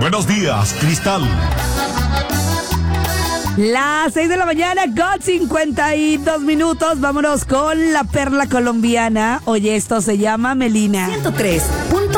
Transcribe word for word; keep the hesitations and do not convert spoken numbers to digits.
Buenos días, Cristal. Las seis de la mañana, con cincuenta y dos minutos. Vámonos con la perla colombiana. Oye, esto se llama Melina. ciento tres punto